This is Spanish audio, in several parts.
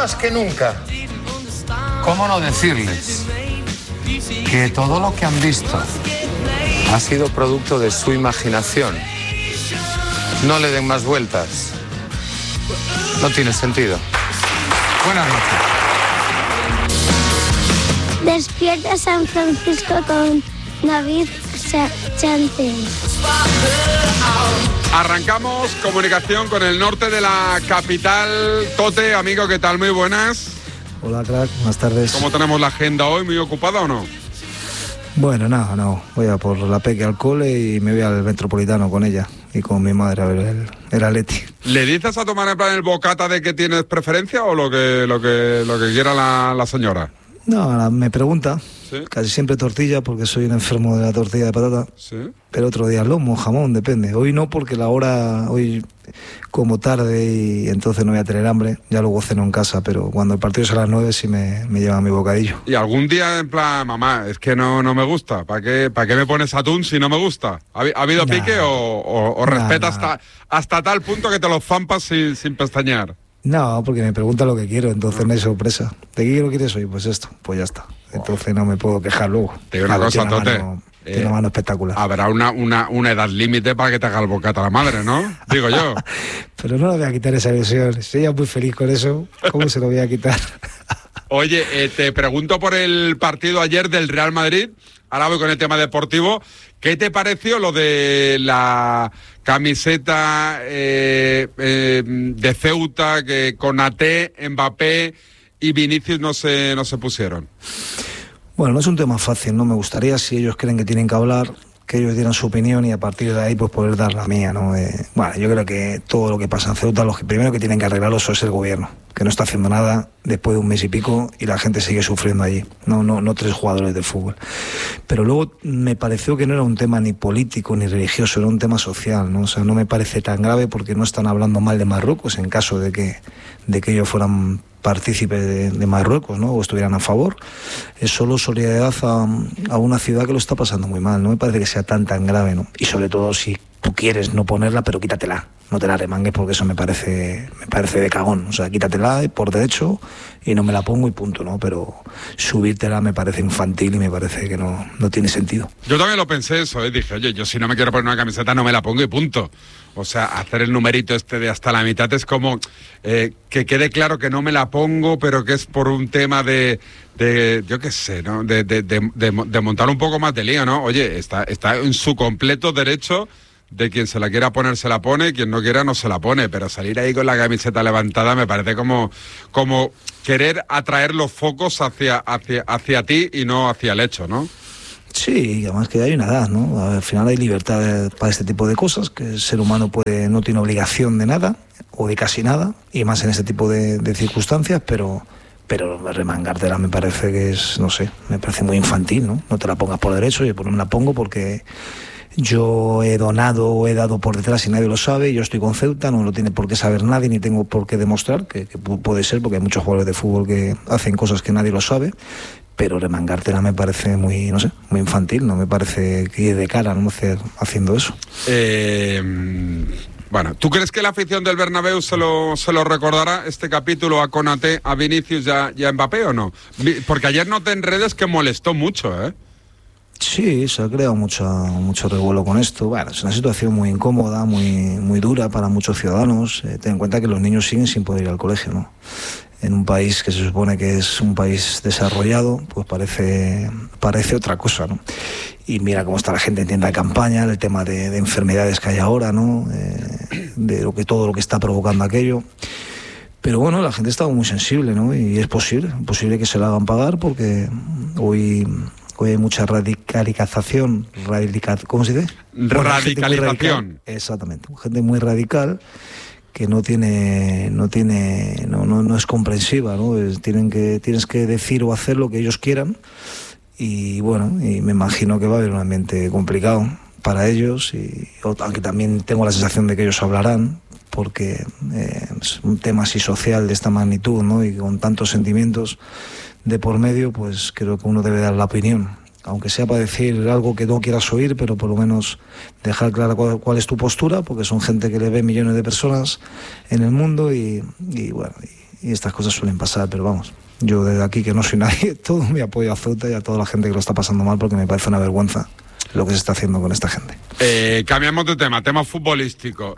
más que nunca. ¿Cómo no decirles que todo lo que han visto ha sido producto de su imaginación? No le den más vueltas. No tiene sentido. Buenas noches. Despierta San Francisco con David Chante. Arrancamos comunicación con el norte de la capital. Tote, amigo, ¿qué tal? Muy buenas. Hola, crack, buenas tardes. ¿Cómo tenemos la agenda hoy? ¿Muy ocupada o no? Bueno, no. Voy a por la peque al cole y me voy al Metropolitano con ella y con mi madre a ver el Atleti. ¿Le dices a tomar en plan el bocata de que tienes preferencia o lo que quiera la señora? No, me pregunta. ¿Sí? Casi siempre tortilla porque soy un enfermo de la tortilla de patata. ¿Sí? Pero otro día lomo, jamón, depende. Hoy no porque hoy como tarde y entonces no voy a tener hambre. Ya luego ceno en casa, pero cuando el partido es a las 9 sí me lleva mi bocadillo. ¿Y algún día en plan, mamá, es que no me gusta? ¿Para qué me pones atún si no me gusta? ¿Ha habido pique o respetas hasta tal punto que te los zampas sin pestañear? No, porque me pregunta lo que quiero, entonces no hay sorpresa. ¿De qué lo quieres hoy? Pues esto, pues ya está. Entonces no me puedo quejar luego. Te digo una cosa, Tote. Tiene una mano espectacular. Habrá una edad límite para que te haga el bocata la madre, ¿no? Digo yo. Pero no le voy a quitar esa ilusión. Si ella es muy feliz con eso, ¿cómo se lo voy a quitar? Oye, te pregunto por el partido ayer del Real Madrid. Ahora voy con el tema deportivo. ¿Qué te pareció lo de la camiseta de Ceuta que Konaté, Mbappé y Vinicius no se pusieron? Bueno, no es un tema fácil, ¿no? Me gustaría, si ellos creen que tienen que hablar, que ellos dieran su opinión y a partir de ahí pues poder dar la mía, ¿no? Bueno, yo creo que todo lo que pasa en Ceuta, lo que primero que tienen que arreglarlo eso es el gobierno, que no está haciendo nada después de un mes y pico y la gente sigue sufriendo allí, no 3 jugadores de fútbol. Pero luego me pareció que no era un tema ni político ni religioso, era un tema social, ¿no? O sea, no me parece tan grave porque no están hablando mal de Marruecos en caso de que ellos fueran partícipes de Marruecos, ¿no? O estuvieran a favor. Es solo solidaridad a una ciudad que lo está pasando muy mal. No me parece que sea tan grave, ¿no? Y sobre todo si tú quieres no ponerla, pero quítatela. No te la remangues porque eso me parece de cagón. O sea, quítatela por derecho y no me la pongo y punto, ¿no? Pero subírtela me parece infantil y me parece que no tiene sentido. Yo también lo pensé eso, dije, oye, yo si no me quiero poner una camiseta no me la pongo y punto. O sea, hacer el numerito de hasta la mitad es como que quede claro que no me la pongo, pero que es por un tema de yo qué sé, ¿no? De montar un poco más de lío, ¿no? Oye, está en su completo derecho de quien se la quiera poner se la pone, quien no quiera no se la pone, pero salir ahí con la camiseta levantada me parece como querer atraer los focos hacia ti y no hacia el hecho, ¿no? Sí, y además que hay una edad, ¿no? Al final hay libertad para este tipo de cosas, que el ser humano no tiene obligación de nada, o de casi nada, y más en este tipo de circunstancias, pero remangártela me parece que es, no sé, me parece muy infantil, ¿no? No te la pongas por derecho, yo no me la pongo porque yo he donado o he dado por detrás y nadie lo sabe, yo estoy con Ceuta, no lo tiene por qué saber nadie, ni tengo por qué demostrar, que puede ser, porque hay muchos jugadores de fútbol que hacen cosas que nadie lo sabe, pero remangártela me parece muy, no sé, muy infantil, no me parece que ir de cara, no haciendo eso. Bueno, ¿tú crees que la afición del Bernabéu se lo recordará este capítulo a Konaté, a Vinicius y a Mbappé o no? Porque ayer noté en redes que molestó mucho, ¿eh? Sí, se ha creado mucho revuelo con esto. Bueno, es una situación muy incómoda, muy dura para muchos ciudadanos. Ten en cuenta que los niños siguen sin poder ir al colegio, ¿no? En un país que se supone que es un país desarrollado, pues parece otra cosa, ¿no? Y mira cómo está la gente en tienda de campaña, el tema de enfermedades que hay ahora, ¿no? De todo lo que está provocando aquello. Pero bueno, la gente está muy sensible, ¿no? Y es posible que se la hagan pagar porque hoy hay mucha radicalización, ¿cómo se dice? Radicalización. Exactamente, gente muy radical que no es comprensiva, ¿no? Tienes que decir o hacer lo que ellos quieran y bueno, y me imagino que va a haber un ambiente complicado para ellos, aunque también tengo la sensación de que ellos hablarán, porque es un tema así social de esta magnitud, ¿no? Y con tantos sentimientos de por medio, pues creo que uno debe dar la opinión, aunque sea para decir algo que no quieras oír, pero por lo menos dejar clara cuál es tu postura, porque son gente que le ve millones de personas en el mundo y bueno, y estas cosas suelen pasar, pero vamos, yo desde aquí, que no soy nadie, todo mi apoyo a Ceuta y a toda la gente que lo está pasando mal, porque me parece una vergüenza lo que se está haciendo con esta gente. Cambiamos de tema futbolístico.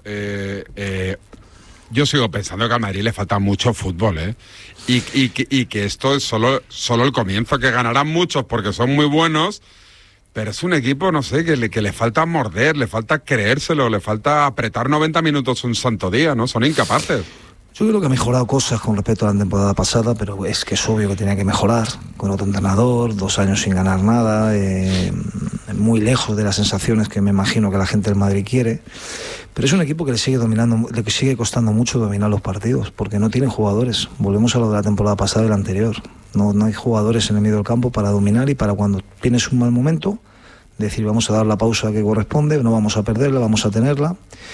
Yo sigo pensando que al Madrid le falta mucho fútbol, y que esto es solo el comienzo, que ganarán muchos porque son muy buenos, pero es un equipo, no sé, que le falta morder, le falta creérselo, le falta apretar 90 minutos un santo día, ¿no? Son incapaces. Yo creo que ha mejorado cosas con respecto a la temporada pasada, pero es que es obvio que tenía que mejorar. Con otro entrenador, 2 años sin ganar nada, muy lejos de las sensaciones que me imagino que la gente del Madrid quiere. Pero es un equipo que le sigue costando mucho dominar los partidos, porque no tienen jugadores. Volvemos a lo de la temporada pasada y la anterior. No hay jugadores en el medio del campo para dominar y para, cuando tienes un mal momento, decir vamos a dar la pausa que corresponde, no vamos a perderla, vamos a tenerla.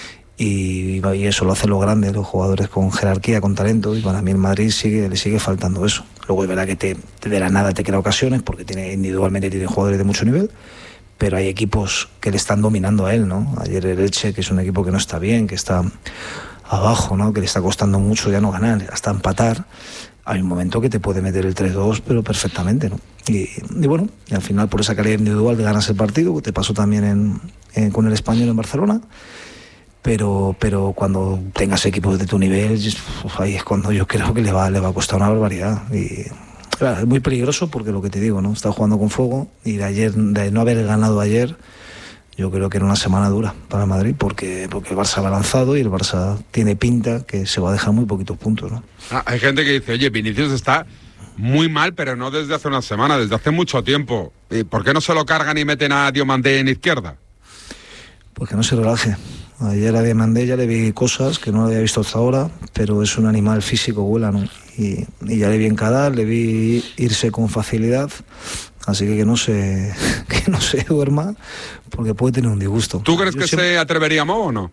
Y eso lo hacen los grandes, los jugadores con jerarquía, con talento, y para mí el Madrid le sigue faltando eso. Luego es verdad que de la nada te crea ocasiones, porque individualmente tiene jugadores de mucho nivel, pero hay equipos que le están dominando a él, ¿no? Ayer el Elche, que es un equipo que no está bien, que está abajo, ¿no? Que le está costando mucho ya no ganar, hasta empatar. Hay un momento que te puede meter el 3-2, pero perfectamente, ¿no? Y bueno, y al final por esa calidad individual te ganas el partido, que te pasó también con el Español en Barcelona. Pero cuando tengas equipos de tu nivel, ahí es cuando yo creo que le va a costar una barbaridad. Y claro, es muy peligroso, porque lo que te digo, ¿no? Está jugando con fuego, y de no haber ganado ayer, yo creo que era una semana dura para Madrid, porque el Barça va lanzado y el Barça tiene pinta que se va a dejar muy poquitos puntos, ¿no? Hay gente que dice, oye, Vinicius está muy mal, pero no desde hace una semana, desde hace mucho tiempo. ¿Y por qué no se lo cargan y meten a Diomandé en izquierda? Pues que no se relaje. Ayer a Diomandé ya le vi cosas que no lo había visto hasta ahora, pero es un animal físico, vuela, ¿no? Y ya le vi encarar, le vi irse con facilidad, así que no se duerma, porque puede tener un disgusto. ¿Tú crees que se atrevería Mo o no?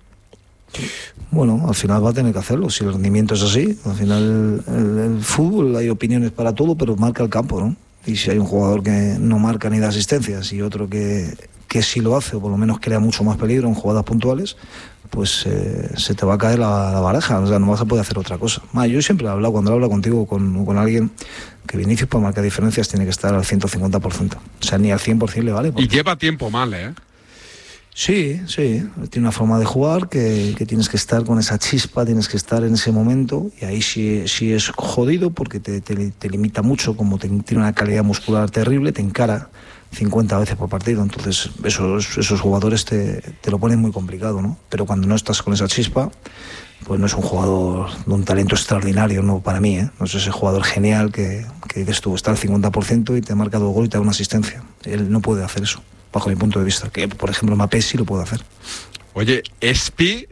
Bueno, al final va a tener que hacerlo, si el rendimiento es así. Al final el fútbol, hay opiniones para todo, pero marca el campo, ¿no? Y si hay un jugador que no marca ni da asistencias y otro que sí lo hace, o por lo menos crea mucho más peligro en jugadas puntuales, pues se te va a caer la baraja, o sea, no vas a poder hacer otra cosa. Yo siempre he hablado, cuando hablo contigo con alguien, que Vinicius para marcar diferencias tiene que estar al 150%. O sea, ni al 100% le vale. Y lleva tiempo mal, ¿eh? Sí, tiene una forma de jugar que tienes que estar con esa chispa, tienes que estar en ese momento, y ahí sí es jodido, porque te limita mucho, como tiene una calidad muscular terrible, te encara 50 veces por partido, entonces esos jugadores te lo ponen muy complicado, ¿no? Pero cuando no estás con esa chispa, pues no es un jugador de un talento extraordinario, no para mí, ¿eh? No es ese jugador genial que dices tú, está al 50% y te marca 2 goles y te da una asistencia. Él no puede hacer eso, bajo mi punto de vista, que por ejemplo Mbappé sí lo puede hacer. Oye, Espi,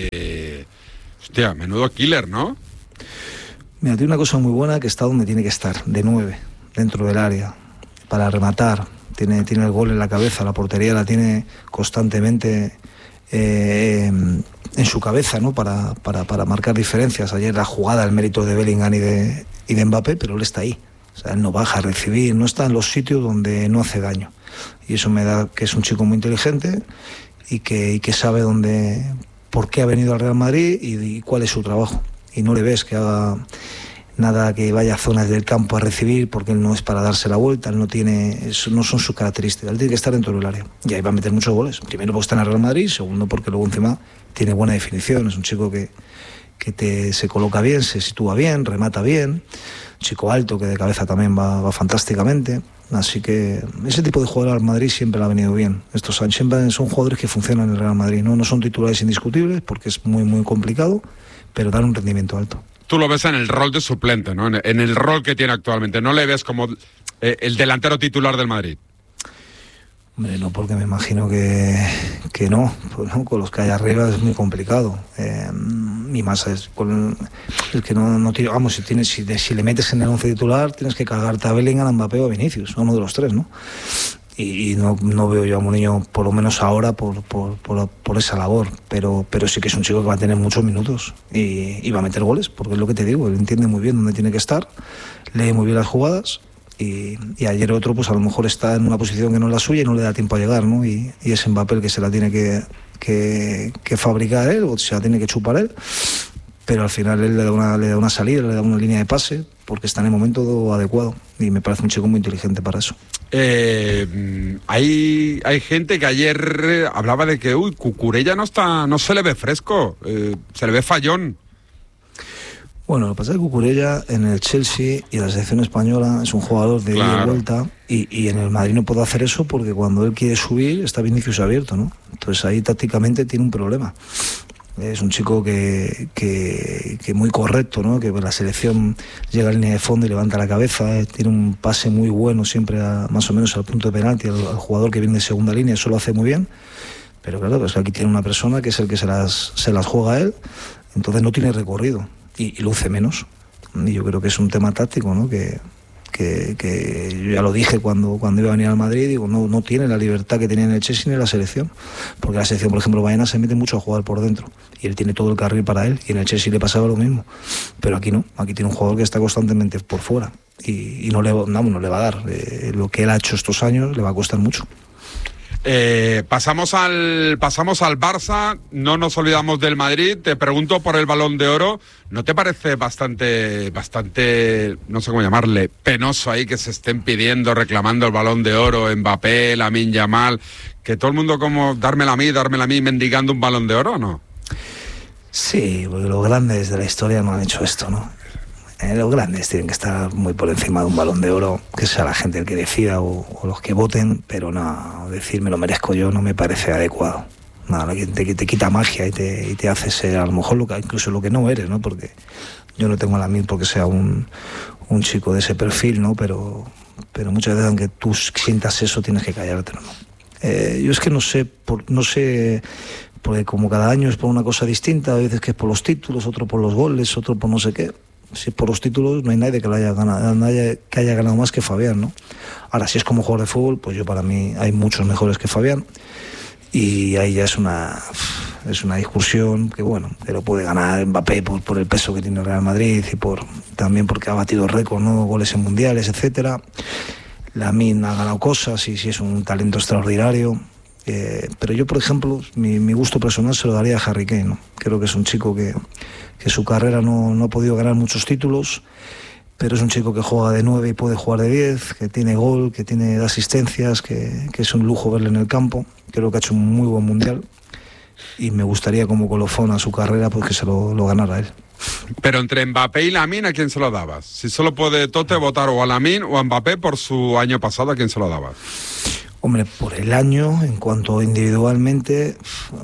hostia, menudo killer, ¿no? Mira, tiene una cosa muy buena, que está donde tiene que estar, de 9, dentro del área, para rematar. Tiene el gol en la cabeza, la portería la tiene constantemente en su cabeza, ¿no? Para marcar diferencias. Ayer la jugada, el mérito de Bellingham y de Mbappé, pero él está ahí. O sea, él no baja a recibir, no está en los sitios donde no hace daño. Y eso me da que es un chico muy inteligente y que sabe por qué ha venido al Real Madrid y cuál es su trabajo. Y no le ves que haga nada, que vaya a zonas del campo a recibir, porque él no es para darse la vuelta, él no son sus características, él tiene que estar dentro del área, y ahí va a meter muchos goles, primero porque está en el Real Madrid, segundo porque luego encima tiene buena definición, es un chico que se coloca bien, se sitúa bien, remata bien, un chico alto que de cabeza también va fantásticamente, así que ese tipo de jugador al Madrid siempre le ha venido bien. Estos siempre son jugadores que funcionan en el Real Madrid, no son titulares indiscutibles porque es muy muy complicado, pero dan un rendimiento alto. Tú lo ves en el rol de suplente, ¿no? En el rol que tiene actualmente. ¿No le ves como el delantero titular del Madrid? Hombre, no, porque me imagino que no. Pues no, con los que hay arriba es muy complicado. Y más es con el que no tiene. Vamos, si le metes en el 11 titular, tienes que cargarte a Bellingham, a Mbappé o a Vinicius, a uno de los tres, ¿no? Y no veo yo a Mourinho, por lo menos ahora, por esa labor, pero sí que es un chico que va a tener muchos minutos y va a meter goles, porque es lo que te digo, él entiende muy bien dónde tiene que estar, lee muy bien las jugadas, y ayer otro pues a lo mejor está en una posición que no es la suya y no le da tiempo a llegar, ¿no? Y es Mbappé el que se la tiene que fabricar él, o se la tiene que chupar él, pero al final él le da una salida, le da una línea de pase, porque está en el momento adecuado, y me parece un chico muy inteligente para eso. Hay gente que ayer hablaba de que Cucurella no se le ve fresco, se le ve fallón. Bueno, lo que pasa es que Cucurella en el Chelsea y en la selección española es un jugador de ida y vuelta, y en el Madrid no puede hacer eso porque cuando él quiere subir está Vinicius abierto, ¿no? Entonces ahí tácticamente tiene un problema. Es un chico que muy correcto, ¿no? Que la selección llega a línea de fondo y levanta la cabeza, tiene un pase muy bueno siempre más o menos al punto de penalti al jugador que viene de segunda línea, eso lo hace muy bien, pero claro, pues aquí tiene una persona que es el que se las juega a él, entonces no tiene recorrido y luce menos, y yo creo que es un tema táctico, ¿no? Que yo ya lo dije cuando iba a venir al Madrid, digo, no tiene la libertad que tenía en el Chelsea ni en la selección, porque la selección, por ejemplo, Baena se mete mucho a jugar por dentro y él tiene todo el carril para él, y en el Chelsea le pasaba lo mismo, pero aquí no, aquí tiene un jugador que está constantemente por fuera y no le va a dar, lo que él ha hecho estos años le va a costar mucho. Pasamos al Barça, no nos olvidamos del Madrid. Te pregunto por el Balón de Oro. ¿No te parece bastante, no sé cómo llamarle, penoso ahí que se estén pidiendo, reclamando el Balón de Oro, Mbappé, Lamine Yamal, que todo el mundo como dármela a mí, mendigando un Balón de Oro, o no? Sí, porque los grandes de la historia no han hecho esto, ¿no? Los grandes tienen que estar muy por encima de un Balón de Oro, que sea la gente el que decida o los que voten, pero no, decir me lo merezco yo no me parece adecuado. Nada, te quita magia y te hace ser a lo mejor incluso lo que no eres, ¿no? Porque yo no tengo a Lamine porque sea un chico de ese perfil, ¿no? Pero muchas veces aunque tú sientas eso tienes que callártelo, ¿no? Yo es que no sé, porque como cada año es por una cosa distinta, a veces que es por los títulos, otro por los goles, otro por no sé qué. Si por los títulos no hay nadie que haya ganado más que Fabián, ¿no? Ahora, si es como jugador de fútbol, pues para mí hay muchos mejores que Fabián, y ahí ya es una discusión que bueno, pero puede ganar Mbappé por el peso que tiene el Real Madrid y también porque ha batido récord, ¿no? Goles en mundiales, etcétera. Lamine ha ganado cosas y sí es un talento extraordinario. Pero yo, por ejemplo, mi gusto personal se lo daría a Harry Kane, ¿no? Creo que es un chico que su carrera no ha podido ganar muchos títulos, pero es un chico que juega de 9 y puede jugar de 10, que tiene gol, que tiene asistencias, que es un lujo verle en el campo. Creo que ha hecho un muy buen mundial y me gustaría como colofón a su carrera pues que se lo ganara él. Pero entre Mbappé y Lamine, ¿a quién se lo dabas? Si solo puede Tote votar o a Lamine o a Mbappé por su año pasado, ¿a quién se lo dabas? Hombre, por el año, en cuanto individualmente,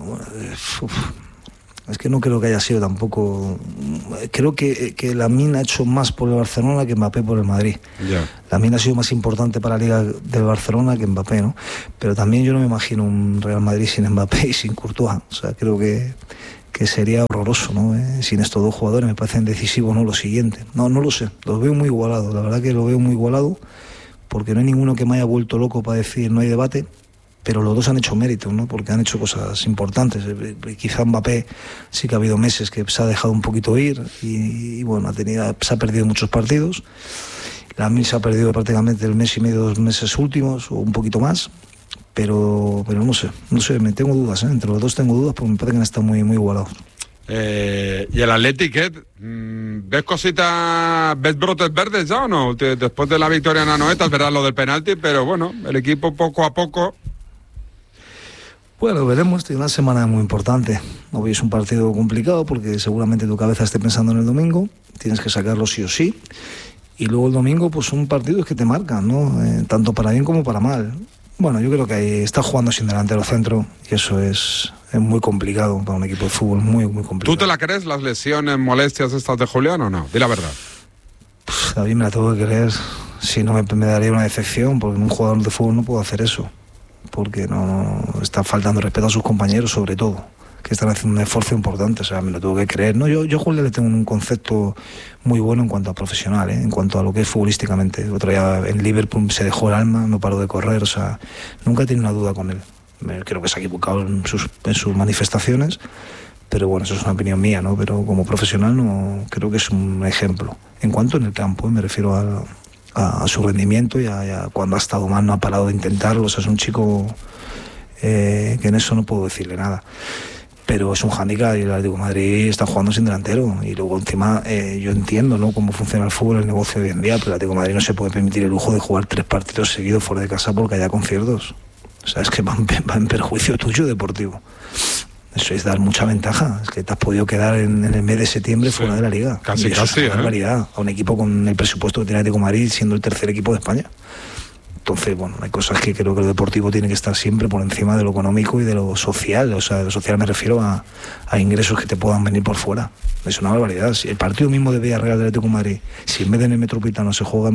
es que no creo que haya sido tampoco. Creo que Lamine ha hecho más por el Barcelona que Mbappé por el Madrid. Yeah. Lamine ha sido más importante para la Liga del Barcelona que Mbappé, ¿no? Pero también yo no me imagino un Real Madrid sin Mbappé y sin Courtois. O sea, creo que sería horroroso, ¿no? Sin estos dos jugadores me parecen decisivos, ¿no? Lo siguiente. No lo sé. Los veo muy igualados. La verdad que lo veo muy igualado, porque no hay ninguno que me haya vuelto loco para decir no hay debate, pero los dos han hecho mérito, ¿no? Porque han hecho cosas importantes. Quizá Mbappé sí que ha habido meses que se ha dejado un poquito ir y bueno, se ha perdido muchos partidos. Lamine se ha perdido prácticamente el mes y medio, 2 meses últimos o un poquito más, pero no sé, me tengo dudas, ¿eh? Entre los dos tengo dudas porque me parece que han estado muy, muy igualados. ¿Y el Athletic, ves cositas, ves brotes verdes ya o no? Después de la victoria en Anoeta, es verdad lo del penalti, pero bueno, el equipo poco a poco. Bueno, veremos, tiene una semana muy importante. Hoy es un partido complicado porque seguramente tu cabeza esté pensando en el domingo, tienes que sacarlo sí o sí, y luego el domingo pues son partidos que te marcan, ¿no? Tanto para bien como para mal. Bueno, yo creo que ahí está jugando sin delantero centro y eso es muy complicado para un equipo de fútbol, muy, muy complicado. ¿Tú te la crees, las lesiones, molestias estas de Julián o no? Di la verdad. A mí me la tengo que creer, si no me daría una decepción, porque en un jugador de fútbol no puedo hacer eso, porque no está faltando respeto a sus compañeros sobre todo, que están haciendo un esfuerzo importante, o sea, me lo tengo que creer. No, yo a Julián le tengo un concepto muy bueno en cuanto a profesional, en cuanto a lo que es futbolísticamente. El otro día en Liverpool se dejó el alma, no paró de correr, o sea, nunca he tenido una duda con él. Creo que se ha equivocado en sus manifestaciones, pero bueno, eso es una opinión mía, ¿no? Pero como profesional no creo que es un ejemplo. En cuanto en el campo, me refiero a su rendimiento y a cuando ha estado mal no ha parado de intentarlo, o sea, es un chico que en eso no puedo decirle nada. pero es un hándicap y el Atlético de Madrid está jugando sin delantero. Y luego encima yo entiendo, ¿no?, cómo funciona el fútbol, el negocio hoy en día, pero el Atlético de Madrid no se puede permitir el lujo de jugar 3 partidos seguidos fuera de casa porque haya conciertos. O sea, es que va en perjuicio tuyo deportivo. Eso es dar mucha ventaja. Es que te has podido quedar en el mes de septiembre fuera de la liga. Casi, es una barbaridad a un equipo con el presupuesto que tiene el Atlético de Madrid, siendo el tercer equipo de España. Entonces, bueno, hay cosas que creo que lo deportivo tiene que estar siempre por encima de lo económico y de lo social. O sea, de lo social me refiero a ingresos que te puedan venir por fuera. Es una barbaridad. Si el partido mismo de Villarreal del Atlético de Madrid, si en vez de en el Metropolitano se juega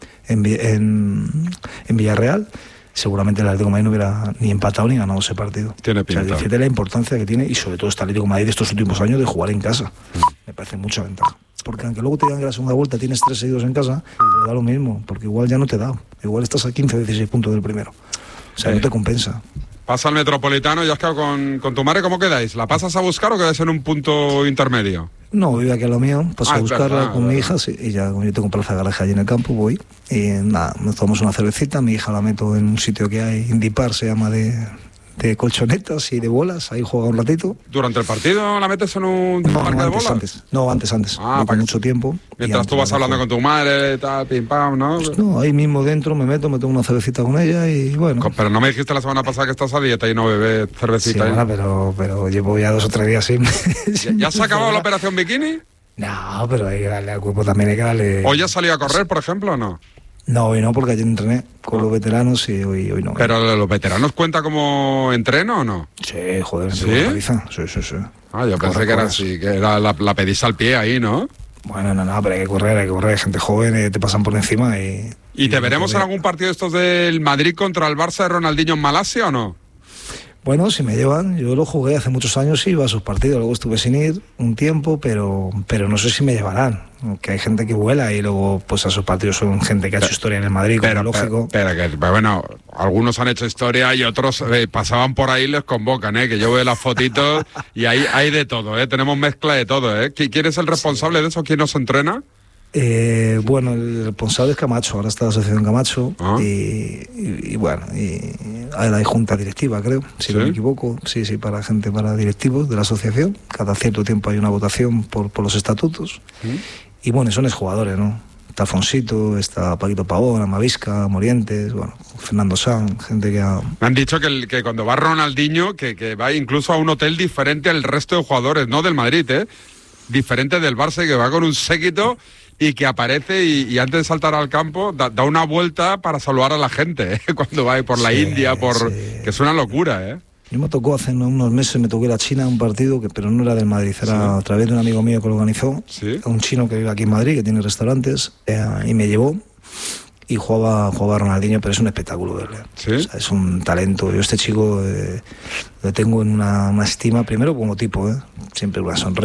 en Villarreal, seguramente el Atlético de Madrid no hubiera ni empatado ni ganado ese partido. Tiene pinta. O sea, fíjate la importancia que tiene, y sobre todo este Atlético de Madrid de estos últimos años, de jugar en casa. Me parece mucha ventaja. Porque aunque luego te digan que la segunda vuelta tienes 3 seguidos en casa, pero da lo mismo, porque igual ya no te da. Igual estás a 15 o 16 puntos del primero. O sea, no te compensa. Pasa al Metropolitano y has quedado con tu madre, ¿cómo quedáis? ¿La pasas a buscar o quedáis en un punto intermedio? No, vive aquí a lo mío, paso a buscarla con mi hija, sí, y ya como yo tengo plaza de garaje allí en el campo, voy, y nada, nos tomamos una cervecita, mi hija la meto en un sitio que hay, Indipar se llama, de colchonetas y de bolas, ahí juega un ratito. ¿Durante el partido la metes en un parque de bolas? Antes, para mucho tiempo. Mientras tú vas hablando con tu madre, tal, pim pam, ¿no? Pues no, ahí mismo dentro me tomo una cervecita con ella y bueno. Pero no me dijiste la semana pasada que estás a dieta y no bebes cervecita. Sí, bueno, pero llevo ya 2 o 3 días sin... ¿Ya se ha acabado la operación bikini? No, pero hay que darle al cuerpo, también hay que darle... ¿Hoy has salido a correr, por ejemplo, o no? No, hoy no, porque ayer entrené con los veteranos y hoy no. ¿Pero los veteranos cuenta como entreno o no? Sí, joder, ¿Sí? Sí. Yo pensé que era así, que era la pedís al pie ahí, ¿no? Bueno, no, pero hay que correr, gente joven, te pasan por encima y... ¿Y te veremos en algún partido de estos del Madrid contra el Barça de Ronaldinho en Malasia o no? Bueno, si me llevan, yo lo jugué hace muchos años y iba a sus partidos, luego estuve sin ir un tiempo, pero no sé si me llevarán, que hay gente que vuela y luego pues a sus partidos son gente que ha hecho historia en el Madrid, como lógico. Pero bueno, algunos han hecho historia y otros pasaban por ahí y les convocan, que yo veo las fotitos y ahí hay de todo, tenemos mezcla de todo, ¿Quién es el responsable de eso? ¿Quién nos entrena? Bueno, el responsable es Camacho, ahora está la asociación Camacho y bueno, ahora hay junta directiva, creo, si no me equivoco, sí, para directivos de la asociación, cada cierto tiempo hay una votación por los estatutos y bueno, son exjugadores, ¿no? Está Alfonsito, está Paquito Pavón, Amavisca, Morientes, bueno, Fernando Sanz, gente que ha... Me han dicho que cuando va Ronaldinho, que va incluso a un hotel diferente al resto de jugadores, no del Madrid, diferente del Barça, que va con un séquito y que aparece y antes de saltar al campo da una vuelta para saludar a la gente, cuando va por la India, que es una locura, Yo me tocó hace unos meses, me tocó ir a China un partido, pero no era del Madrid, era a través de un amigo mío que lo organizó, un chino que vive aquí en Madrid, que tiene restaurantes, y me llevó y jugaba Ronaldinho, pero es un espectáculo verle. ¿Sí? O sea, es un talento. Yo este chico lo tengo en una estima, primero como tipo, siempre una sonrisa.